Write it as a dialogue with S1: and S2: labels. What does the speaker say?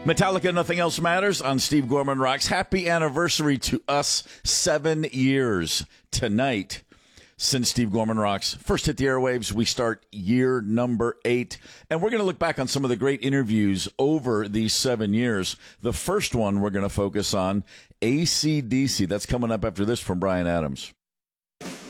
S1: Metallica, Nothing Else Matters on Steve Gorman Rocks. Happy anniversary to us. 7 years tonight since Steve Gorman Rocks first hit the airwaves. We start year number 8. And we're going to look back on some of the great interviews over these 7 years. The first one we're going to focus on, AC/DC. That's coming up after this from Bryan Adams.